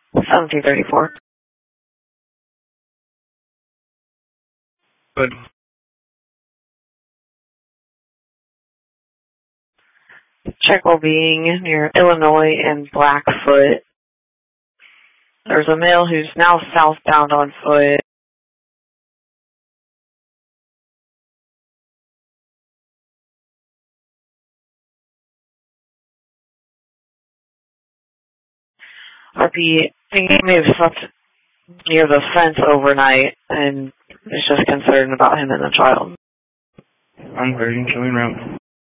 1734. Good. Check well-being near Illinois and Blackfoot. There's a male who's now southbound on foot. RP, I think he may have slept near the fence overnight and is just concerned about him and the child. I'm waiting, showing route.